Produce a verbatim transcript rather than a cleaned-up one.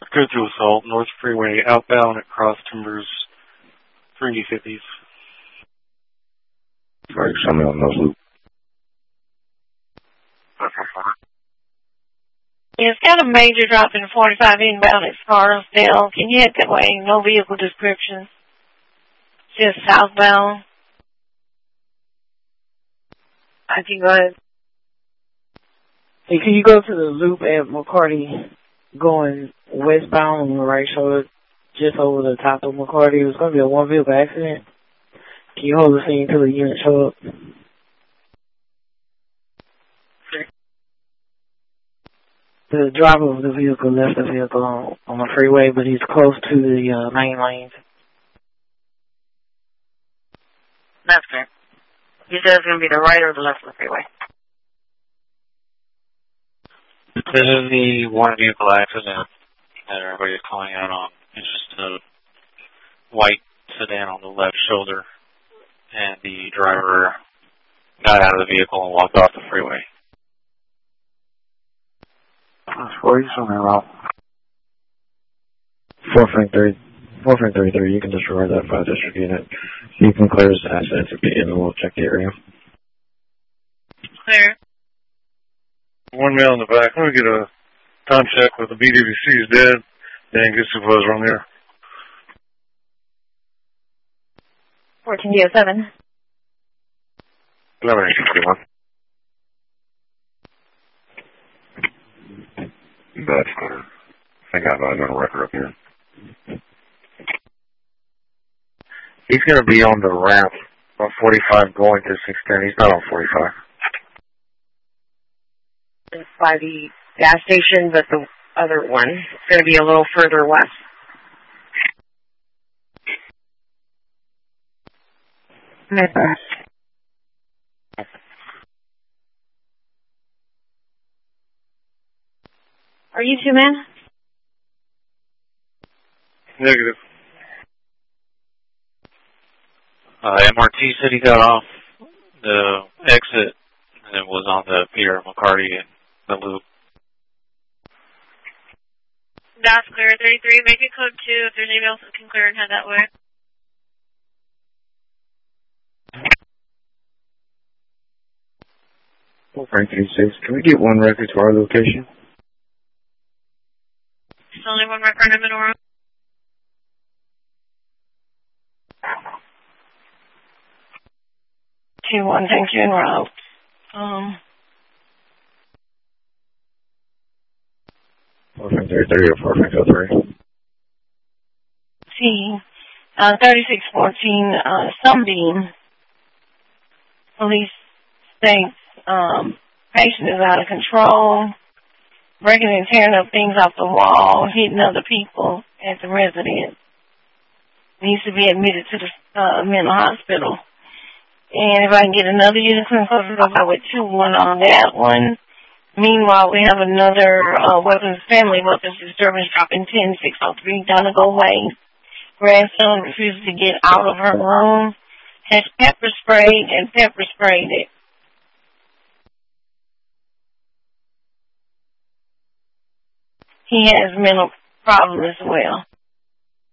Go through Assault, North Freeway, outbound at Cross Timbers, three fifties. Right, show me on those loop. Yeah, it's got a major drop in forty-five inbound at Scarsdale. Can you head that way? No vehicle description. Just southbound. I can go ahead. Hey, can you go to the loop at McCarty going westbound on the right shoulder, just over the top of McCarty? It was going to be a one-vehicle accident. Can you hold the scene until the unit show up? The driver of the vehicle left the vehicle on, on the freeway, but he's close to the uh, main lanes. That's fair. You said it's going to be the right or the left of the freeway? This is the one vehicle accident that everybody's calling out on. It's just a white sedan on the left shoulder, and the driver got out of the vehicle and walked off the freeway. Where are you somewhere around? four Frank three. four Frank thirty-three, you can destroy that five district unit. You can clear this asset to be in, and we'll check the area. Clear. One male in the back. Let me get a time check with the B W C is dead. Dan, get supervisor on there. fourteen D oh seven. eleven sixty-one. That's clear. I think I've got a record up here. He's going to be on the ramp on forty-five going to six ten. He's not on forty-five. By the gas station, but the other one is going to be a little further west. Midwest. Are you two men? Negative. Uh, M R T said he got off the exit and was on the Peter McCarty and the loop. That's clear. thirty-three, make it code two if there's anybody else that can clear and head that way. Well, Frank thirty-six, can we get one record to our location? Still only one record in Middle Road. Two one, thank you, en route. Um. four Frank thirty-three or four Frank oh three? See, uh, thirty-six fourteen, uh, Sunbeam. Police states, um, patient is out of control, breaking and tearing up things off the wall, hitting other people at the residence. Needs to be admitted to the uh, mental hospital. And if I can get another unit closer, I'll go with two one on that one. Meanwhile, we have another uh, weapons, family weapons disturbance dropping ten six oh three Donegal Way. Grandson refuses to get out of her room, has pepper sprayed and pepper sprayed it. He has mental problems as well.